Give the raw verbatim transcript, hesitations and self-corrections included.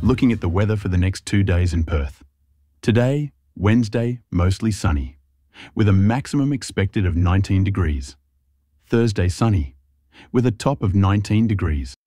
Looking at the weather for the next two days in Perth. Today, Wednesday, mostly sunny, with a maximum expected of nineteen degrees. Thursday, sunny, with a top of nineteen degrees.